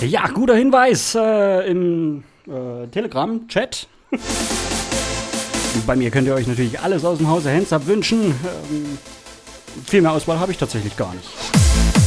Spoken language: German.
Ja, guter Hinweis im Telegram-Chat. Bei mir könnt ihr euch natürlich alles aus dem Hause Hands Up wünschen. Viel mehr Auswahl habe ich tatsächlich gar nicht.